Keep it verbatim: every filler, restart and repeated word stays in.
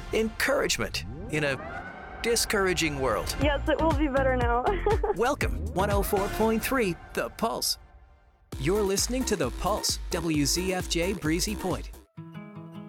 encouragement in a discouraging world. Yes, it will be better now. Welcome, one oh four point three The Pulse. You're listening to The Pulse, W Z F J Breezy Point.